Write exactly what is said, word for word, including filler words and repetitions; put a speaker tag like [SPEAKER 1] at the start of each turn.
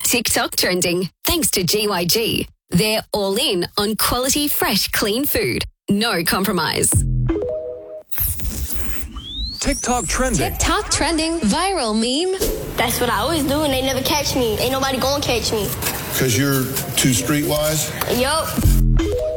[SPEAKER 1] TikTok trending, thanks to G Y G. They're all in on quality, fresh, clean food. No compromise.
[SPEAKER 2] TikTok trending.
[SPEAKER 3] TikTok trending viral meme.
[SPEAKER 4] That's what I always do, and they never catch me. Ain't nobody gonna catch me.
[SPEAKER 5] Because you're too streetwise?
[SPEAKER 4] Yup.